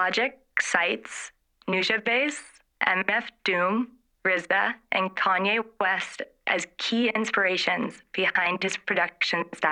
Logic cites Nujabes, MF Doom, RZA, and Kanye West as key inspirations behind his production style.